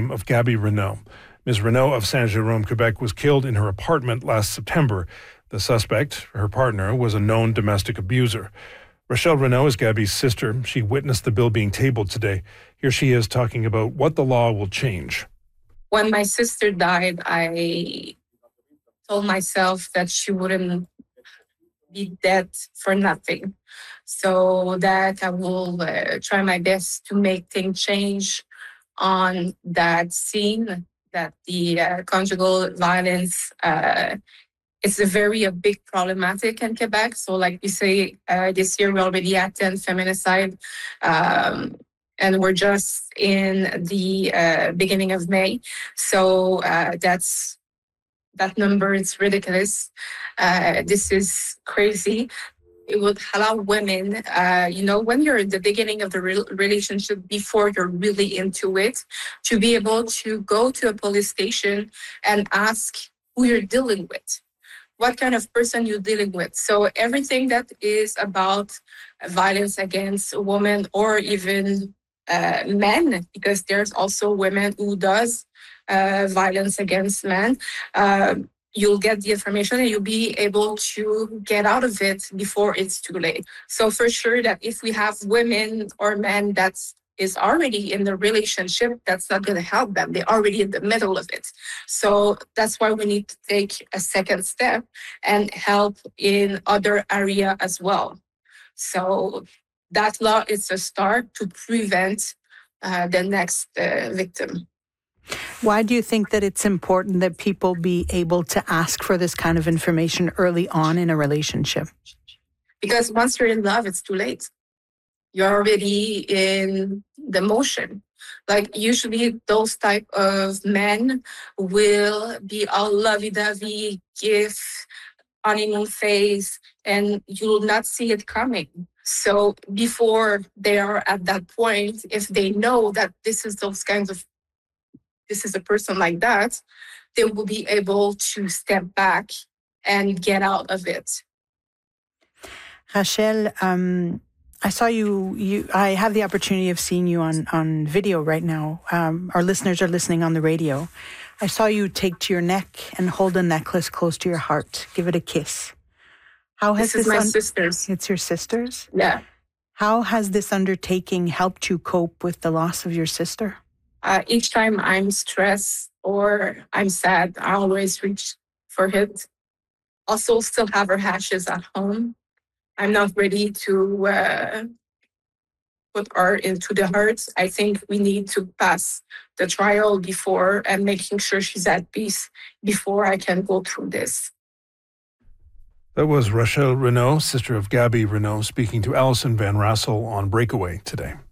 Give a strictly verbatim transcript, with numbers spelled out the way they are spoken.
victim of Gabby Renault. Miz Renault of Saint-Jérôme, Quebec, was killed in her apartment last September. The suspect, her partner, was a known domestic abuser. Rachelle Renault is Gabby's sister. She witnessed the bill being tabled today. Here she is talking about what the law will change. When my sister died, I told myself that she wouldn't be dead for nothing. So that I will uh, try my best to make things change on that scene, that the uh, conjugal violence uh, it's a very a big problematic in Quebec. So like you say, uh, this year we're already at ten feminicide. Um, and we're just in the uh, beginning of May. So uh, that's that number is ridiculous. Uh, this is crazy. It would allow women, uh, you know, when you're at the beginning of the re- relationship, before you're really into it, to be able to go to a police station and ask who you're dealing with, what kind of person you're dealing with. So everything that is about violence against women or even uh, men, because there's also women who does uh, violence against men, uh, you'll get the information and you'll be able to get out of it before it's too late. So for sure that if we have women or men that's is already in the relationship, that's not going to help them. They're already in the middle of it. So that's why we need to take a second step and help in other area as well. So that law is a start to prevent uh, the next uh, victim. Why do you think that it's important that people be able to ask for this kind of information early on in a relationship? Because once you're in love, it's too late. You're already in the motion. Like usually those type of men will be all lovey-dovey, gift, honeymoon phase, and you'll not see it coming. So before they are at that point, if they know that this is those kinds of, this is a person like that, they will be able to step back and get out of it. Rachelle, um, I saw you, you, I have the opportunity of seeing you on, on video right now. Um, our listeners are listening on the radio. I saw you take to your neck and hold a necklace close to your heart. Give it a kiss. How has this is this my un- sister's. It's your sister's? Yeah. How has this undertaking helped you cope with the loss of your sister? Uh, each time I'm stressed or I'm sad, I always reach for it. Also, still have her ashes at home. I'm not ready to uh, put her into the heart. I think we need to pass the trial before and making sure she's at peace before I can go through this. That was Rachelle Renault, sister of Gabby Renault, speaking to Alison Van Rassel on Breakaway today.